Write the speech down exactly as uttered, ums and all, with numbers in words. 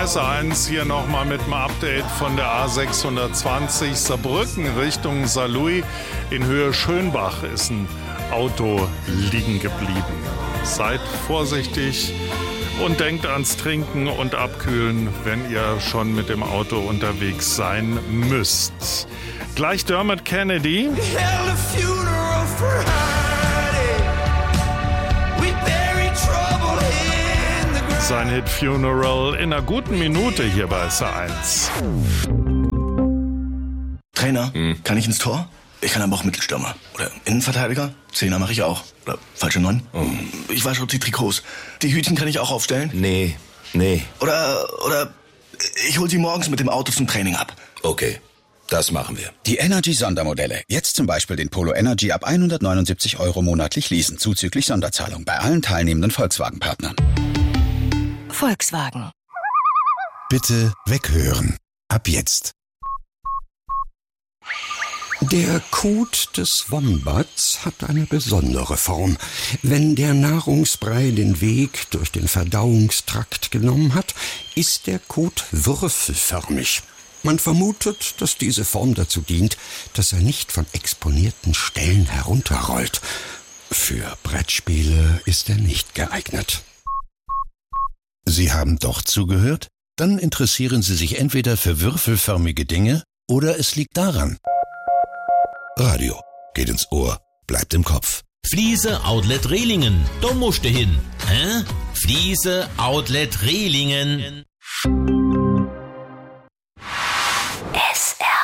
S eins hier nochmal mit einem Update von der A sechshundertzwanzig Saarbrücken Richtung Saarlouis. In Höhe Schönbach ist ein Auto liegen geblieben. Seid vorsichtig und denkt ans Trinken und Abkühlen, wenn ihr schon mit dem Auto unterwegs sein müsst. Gleich Dermot Kennedy. Sein Hit Funeral in einer guten Minute hier bei S A eins. Trainer, hm. kann ich ins Tor? Ich kann aber auch Mittelstürmer. Oder Innenverteidiger? Zehner mache ich auch. Oder falsche Neun? Oh. Ich wasche die Trikots. Die Hütchen kann ich auch aufstellen? Nee, nee. Oder, oder ich hol sie morgens mit dem Auto zum Training ab. Okay, das machen wir. Die Energy-Sondermodelle. Jetzt zum Beispiel den Polo Energy ab hundertneunundsiebzig Euro monatlich leasen, zuzüglich Sonderzahlung bei allen teilnehmenden Volkswagen-Partnern. Volkswagen. Bitte weghören. Ab jetzt. Der Kot des Wombats hat eine besondere Form. Wenn der Nahrungsbrei den Weg durch den Verdauungstrakt genommen hat, ist der Kot würfelförmig. Man vermutet, dass diese Form dazu dient, dass er nicht von exponierten Stellen herunterrollt. Für Brettspiele ist er nicht geeignet. Sie haben doch zugehört? Dann interessieren Sie sich entweder für würfelförmige Dinge oder es liegt daran. Radio geht ins Ohr, bleibt im Kopf. Fliese Outlet Rehlingen, da musst du hin. Hä? Fliese Outlet Rehlingen.